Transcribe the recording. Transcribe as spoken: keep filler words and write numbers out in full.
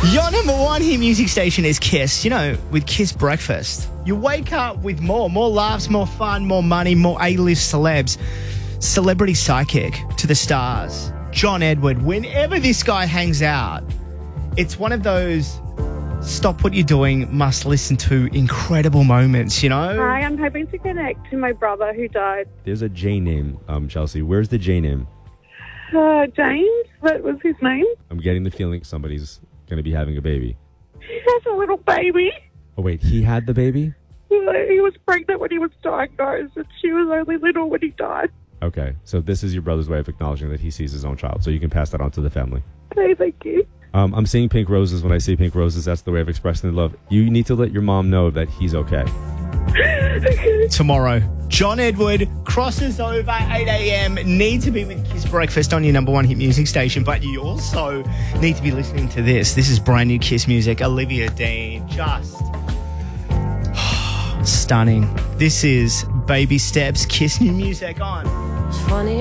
Your number one hit music station is Kiss. You know, with Kiss Breakfast, you wake up with more, more laughs, more fun, more money, more A-list celebs. Celebrity psychic to the stars, John Edward. Whenever this guy hangs out, it's one of those stop what you're doing, must listen to incredible moments, you know? Hi, I'm hoping to connect to my brother who died. There's a J name, um, Chelsea. Where's the J name? Uh, James, that was his name. I'm getting the feeling somebody's going to be having a baby. He has a little baby. Oh, wait, he had the baby? He was pregnant when he was diagnosed, and she was only little when he died. Okay, so this is your brother's way of acknowledging that he sees his own child, so you can pass that on to the family. Okay, thank you. Um, I'm seeing pink roses. When I see pink roses, that's the way of expressing the love. You need to let your mom know that he's okay. Tomorrow, John Edward crosses over eight a.m. Need to be with Kiss Breakfast on your number one hit music station, but you also need to be listening to this. This is brand new Kiss music. Olivia Dean, just stunning. This is Baby Steps, Kiss new music on. It's funny